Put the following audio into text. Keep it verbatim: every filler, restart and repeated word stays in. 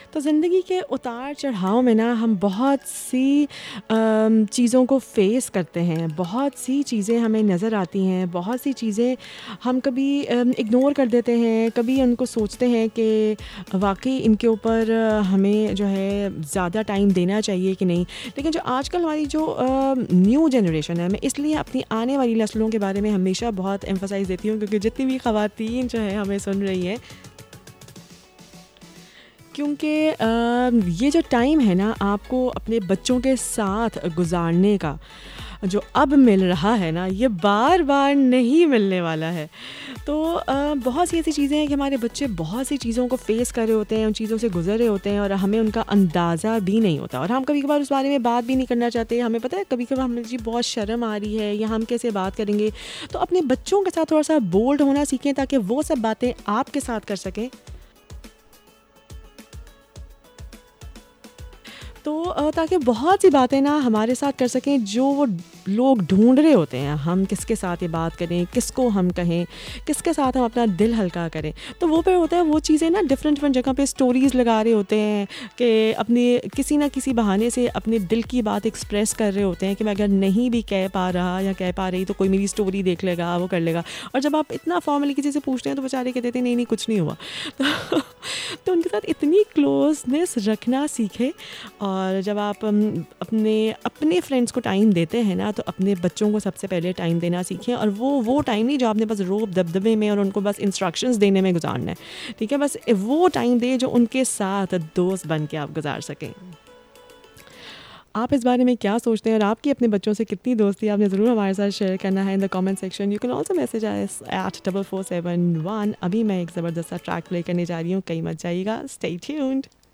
तो ज़िंदगी के उतार चढ़ाव में ना हम बहुत सी अम, चीज़ों को फेस करते हैं, बहुत सी चीज़ें हमें नज़र आती हैं, बहुत सी चीज़ें हम कभी इग्नोर कर देते हैं, कभी उनको सोचते हैं कि वाकई इनके ऊपर अ, हमें जो है ज़्यादा टाइम देना चाहिए कि नहीं। लेकिन जो आजकल हमारी जो न्यू जनरेशन है, मैं इसलिए अपनी आने वाली नस्लों के बारे में हमेशा बहुत एम्फसाइज़ देती हूँ, क्योंकि जितनी भी ख़वातीन जो है हमें सुन रही हैं, क्योंकि अ, ये जो टाइम है ना आपको अपने बच्चों के साथ गुजारने का, जो अब मिल रहा है ना, ये बार बार नहीं मिलने वाला है। तो अ, बहुत सी ऐसी चीज़ें हैं कि हमारे बच्चे बहुत सी चीज़ों को फेस कर रहे होते हैं, उन चीज़ों से गुजर रहे होते हैं और हमें उनका अंदाज़ा भी नहीं होता, और हम कभी कभार उस बारे में बात भी नहीं करना चाहते। हमें पता है कभी कभार हमें जी बहुत शर्म आ रही है या हम कैसे बात करेंगे। तो अपने बच्चों के साथ थोड़ा सा बोल्ड होना सीखें, ताकि वो सब बातें आपके साथ कर सकें। तो अ, ताकि बहुत सी बातें ना हमारे साथ कर सकें जो वो लोग ढूंढ रहे होते हैं। हम किसके साथ ये बात करें, किसको हम कहें, किसके साथ हम अपना दिल हल्का करें। तो वो पे होता है वो चीज़ें ना डिफरेंट डिफरेंट जगह पे स्टोरीज़ लगा रहे होते हैं कि अपने किसी ना किसी बहाने से अपने दिल की बात एक्सप्रेस कर रहे होते हैं कि मैं अगर नहीं भी कह पा रहा या कह पा रही तो कोई मेरी स्टोरी देख लेगा, वो कर लेगा। और जब आप इतना फॉर्मली किसी से पूछते हैं तो बेचारे कहते थे नहीं नहीं कुछ नहीं हुआ। तो, तो उनके साथ इतनी क्लोजनेस रखना सीखें। और जब आप अम, अपने अपने फ्रेंड्स को टाइम देते हैं ना, तो अपने बच्चों को सबसे पहले टाइम देना सीखें। और वो वो टाइम नहीं जो आपने बस रोब दबदबे में और उनको बस इंस्ट्रक्शंस देने में गुजारना है, ठीक है। बस वो टाइम दे जो उनके साथ दोस्त बन के आप गुजार सकें। आप इस बारे में क्या सोचते हैं और आपकी अपने बच्चों से कितनी दोस्ती है, आपने ज़रूर हमारे साथ शेयर करना है in the comment section. You can also message us at double four seven one. अभी मैं एक ज़बरदस्त सा ट्रैक प्ले करने जा रही हूँ, कहीं मत जाइएगा, स्टे ट्यून्ड।